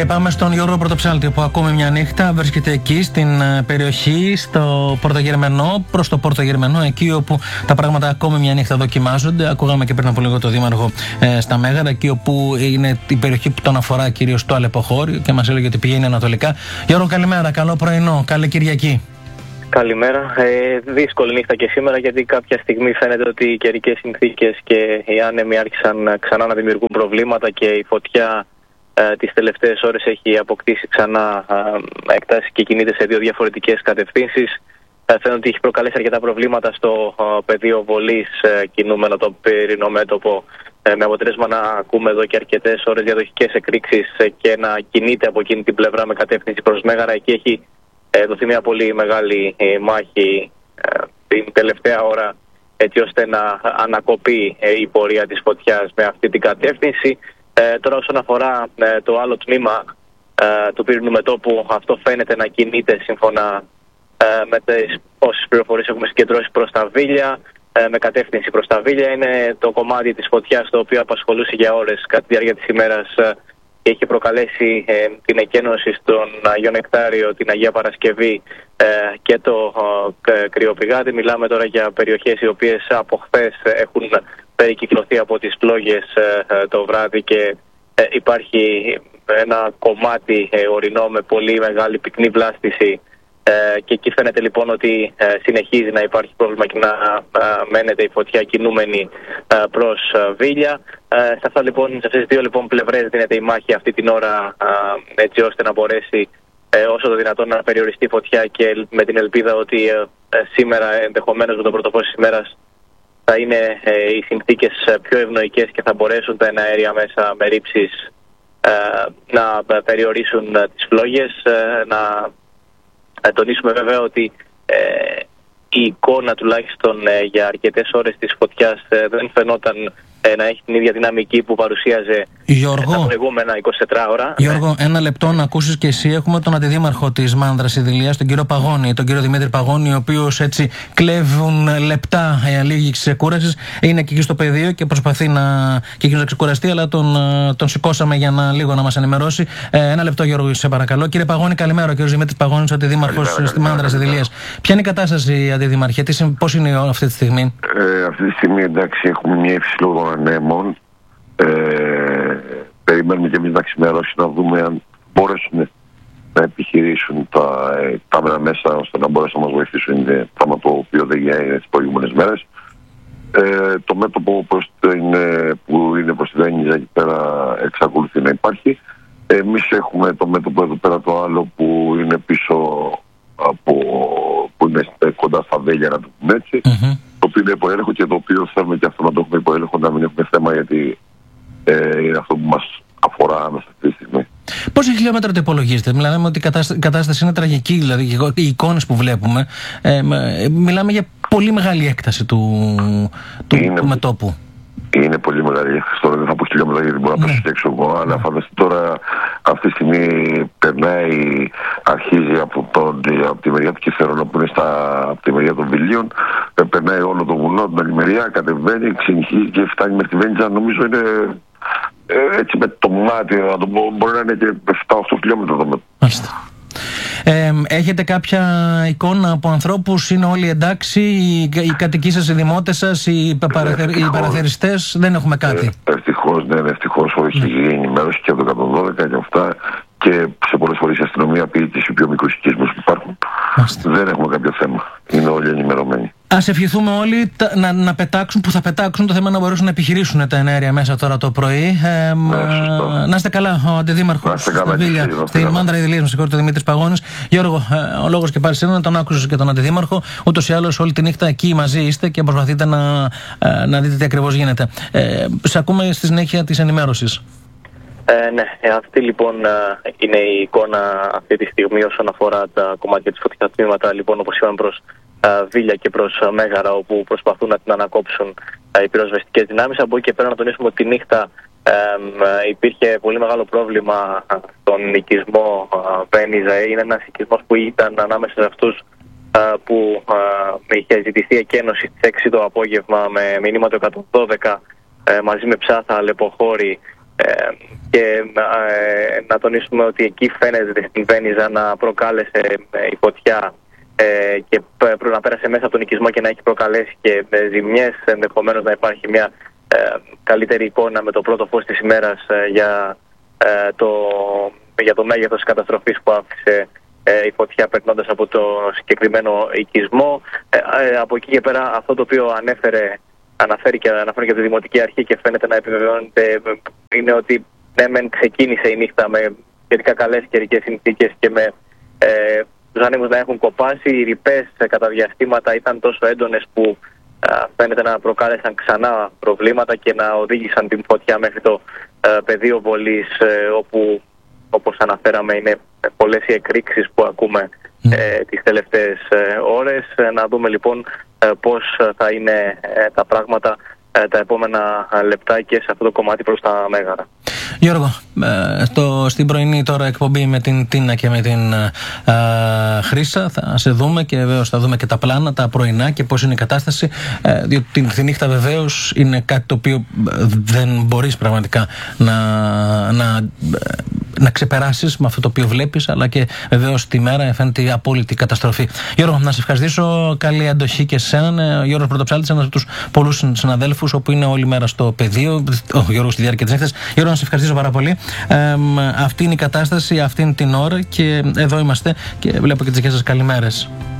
Και πάμε στον Γιώργο Πρωτοψάλτη, που ακόμη μια νύχτα βρίσκεται εκεί στην περιοχή, στο Πρωτογερμενό, προς το Πρωτογερμενό, εκεί όπου τα πράγματα ακόμη μια νύχτα δοκιμάζονται. Ακούγαμε και πριν από λίγο το Δήμαρχο στα Μέγαρα, εκεί όπου είναι η περιοχή που τον αφορά κυρίως το αλεποχώριο και μας έλεγε ότι πηγαίνει ανατολικά. Γιώργο, καλημέρα, καλό πρωινό, καλή Κυριακή. Καλημέρα. Δύσκολη νύχτα και σήμερα, γιατί κάποια στιγμή φαίνεται ότι οι καιρικές συνθήκες και οι άνεμοι άρχισαν ξανά να δημιουργούν προβλήματα και η φωτιά τις τελευταίες ώρες έχει αποκτήσει ξανά έκταση και κινείται σε δύο διαφορετικές κατευθύνσεις. Φαίνεται ότι έχει προκαλέσει αρκετά προβλήματα στο πεδίο βολής κινούμενο το πυρηνό μέτωπο, με αποτέλεσμα να ακούμε εδώ και αρκετές ώρες διαδοχικές εκρήξεις και να κινείται από εκείνη την πλευρά με κατεύθυνση προς Μέγαρα. Εκεί έχει δοθεί μια πολύ μεγάλη μάχη την τελευταία ώρα, έτσι ώστε να ανακοπεί η πορεία της φωτιάς με αυτή την κατεύθυνση. Τώρα όσον αφορά το άλλο τμήμα του πύρινου μετώπου, αυτό φαίνεται να κινείται σύμφωνα με τις όσες πληροφορίες έχουμε συγκεντρώσει προς τα Βίλια, με κατεύθυνση προς τα Βίλια. Είναι το κομμάτι της φωτιάς το οποίο απασχολούσε για ώρες κατά τη διάρκεια της ημέρας και έχει προκαλέσει την εκένωση στον Αγίο Νεκτάριο, την Αγία Παρασκευή και το κρυοπηγάδι. Μιλάμε τώρα για περιοχές οι οποίες από χθες έχουν περικυκλωθεί από τις φλόγες το βράδυ και υπάρχει ένα κομμάτι ορεινό με πολύ μεγάλη πυκνή βλάστηση και εκεί φαίνεται λοιπόν ότι συνεχίζει να υπάρχει πρόβλημα και να μένεται η φωτιά κινούμενη προς Βίλια. Σε αυτές τις δύο λοιπόν πλευρές δίνεται η μάχη αυτή την ώρα, έτσι ώστε να μπορέσει όσο το δυνατόν να περιοριστεί η φωτιά, και με την ελπίδα ότι σήμερα ενδεχομένως με το πρωτοφώς της ημέρας θα είναι οι συνθήκες πιο ευνοϊκές και θα μπορέσουν τα εναέρια μέσα με ρήψεις να περιορίσουν τις φλόγες. Να τονίσουμε βέβαια ότι η εικόνα τουλάχιστον για αρκετές ώρες της φωτιάς δεν φαινόταν να έχει την ίδια δυναμική που παρουσίαζε τα προηγούμενα 24 ώρα. Γιώργο, ένα λεπτό να ακούσεις και εσύ. Έχουμε τον αντιδήμαρχο της Μάνδρας Ιδηλίας, τον κύριο Παγώνη, τον κύριο Δημήτρη Παγώνη, ο οποίος έτσι κλέβουν λεπτά λίγη ξεκούρασης. Είναι εκεί στο πεδίο και προσπαθεί και εκείνος να ξεκουραστεί, αλλά τον σηκώσαμε για λίγο να μας ενημερώσει. Ένα λεπτό, Γιώργο, σε παρακαλώ. Κύριε Παγώνη, καλημέρα. Ο κύριος Δημήτρης Παγώνης, ο αντιδήμαρχος στη Μάνδρας Ιδηλίας. Ποια είναι η κατάσταση, αντιδήμαρχε, πώς είναι αυτή τη στιγμή? Αυτή τη στιγμή, εντάξει, έχουμε μια υψηλό ανέμων. Περιμένουμε και εμείς να ξημερώσει, να δούμε αν μπορέσουν να επιχειρήσουν τα άμενα μέσα ώστε να μπορέσουν να μας βοηθήσουν. Είναι πράγμα το οποίο δεν έγινε τις προηγούμενες μέρες. Το μέτωπο που είναι προς τη Δένιζα εκεί πέρα εξακολουθεί να υπάρχει. Εμείς έχουμε το μέτωπο εδώ πέρα το άλλο που είναι πίσω που είναι κοντά στα Βέλια, να το πούμε έτσι. Το οποίο είναι υπό έλεγχο και το οποίο θέλουμε και αυτό να το έχουμε υπό έλεγχο, να μην έχουμε θέμα, γιατί είναι αυτό που μας αφορά μέσα αυτή τη στιγμή. Πόσα χιλιόμετρα το υπολογίζετε? Μιλάμε ότι η κατάσταση είναι τραγική, δηλαδή οι εικόνες που βλέπουμε, μιλάμε για πολύ μεγάλη έκταση του μετώπου. Είναι πολύ μεγάλη έκταση. Τώρα δεν θα πω χιλιόμετρα, γιατί μπορώ να πέσω και έξω εγώ, αλλά φανταστείτε τώρα αυτή τη στιγμή αρχίζει από τη μεριά του Κεφερονό που είναι από τη μεριά των Βιλίων, περνάει όλο το βουνό, την άλλη μεριά, κατεβαίνει, ξενυχίζει και φτάνει μέχρι τη Βένιτζα. Νομίζω είναι έτσι με το μάτι, να το πω, μπορεί να είναι και 7-8 χιλιόμετρα το μέτωπο. Έχετε κάποια εικόνα από ανθρώπους? Είναι όλοι εντάξει? Οι κατοικοί σας, οι δημότες σας, οι παραθεριστές? Δεν έχουμε κάτι? Ευτυχώς έχει γίνει ενημέρωση και από το 112 και αυτά, και σε πολλές φορές η αστυνομία πει και στους πιο μικρούς οικισμούς που υπάρχουν. Δεν έχουμε κάποιο θέμα. Είναι όλοι ενημερωμένοι. Ας ευχηθούμε όλοι να πετάξουν που θα πετάξουν. Το θέμα να μπορέσουν να επιχειρήσουν τα εναέρια μέσα τώρα το πρωί. Να είστε καλά, ο αντιδήμαρχος στη Μάνδρα Ιδηλίας, με συγχωρείτε, ο Δημήτρης Παγώνης. Γιώργο, ο λόγος και πάλι σήμερα, τον άκουσες και τον αντιδήμαρχο. Ούτως ή άλλως όλη τη νύχτα εκεί μαζί είστε και προσπαθείτε να δείτε τι ακριβώς γίνεται. Σε ακούμε στη συνέχεια της ενημέρωσης. Ναι, αυτή λοιπόν είναι η εικόνα αυτή τη στιγμή όσον αφορά τα κομμάτια της φωτιάς τμήματα, λοιπόν, όπως είπαμε, προς Βίλια και προς Μέγαρα, όπου προσπαθούν να την ανακόψουν οι πυροσβεστικές δυνάμεις. Από εκεί και πέρα να τονίσουμε ότι τη νύχτα υπήρχε πολύ μεγάλο πρόβλημα στον οικισμό Βένιζα. Είναι ένας οικισμός που ήταν ανάμεσα σε αυτούς που είχε ζητηθεί εκένωση στις 6 το απόγευμα με μηνύμα το 112 μαζί με Ψάθα, Αλεποχώρη Και να τονίσουμε ότι εκεί φαίνεται στην Βένιζα να προκάλεσε η φωτιά και να πέρασε μέσα από τον οικισμό και να έχει προκαλέσει και ζημιές. Ενδεχομένως να υπάρχει μια καλύτερη εικόνα με το πρώτο φως της ημέρας για το μέγεθος της καταστροφής που άφησε η φωτιά περνώντας από το συγκεκριμένο οικισμό. Από εκεί και πέρα αυτό το οποίο αναφέρει και από τη Δημοτική Αρχή και φαίνεται να επιβεβαιώνεται είναι ότι ναι μεν ξεκίνησε η νύχτα με σχετικά καλές καιρικές συνθήκες και με τους άνεμους να έχουν κοπάσει. Οι ρηπές κατά διαστήματα ήταν τόσο έντονες που φαίνεται να προκάλεσαν ξανά προβλήματα και να οδήγησαν την φωτιά μέχρι το πεδίο βολής, όπου όπως αναφέραμε είναι πολλές οι εκρήξεις που ακούμε τις τελευταίες ώρες. Να δούμε λοιπόν πώς θα είναι τα πράγματα τα επόμενα λεπτά και σε αυτό το κομμάτι προς τα Μέγαρα. Γιώργο, στην πρωινή τώρα εκπομπή με την Τίνα και με την Χρύσα θα σε δούμε και βεβαίως θα δούμε και τα πλάνα, τα πρωινά και πώς είναι η κατάσταση, διότι τη νύχτα βεβαίως είναι κάτι το οποίο δεν μπορείς πραγματικά να ξεπεράσεις με αυτό το οποίο βλέπεις, αλλά και βεβαίως τη μέρα φαίνεται η απόλυτη καταστροφή. Γιώργο, να σε ευχαριστήσω, καλή αντοχή και σε εσέναν. Ο Γιώργος Πρωτοψάλτης, ένας από τους πολλούς συναδέλφους όπου είναι όλη μέρα στο πεδίο, ο Γιώργος στη διάρκεια της νύχτας. Γιώργο, να σε ευχαριστήσω πάρα πολύ. Αυτή είναι η κατάσταση, αυτή είναι την ώρα και εδώ είμαστε και βλέπω και τις δικές σας καλημέρες.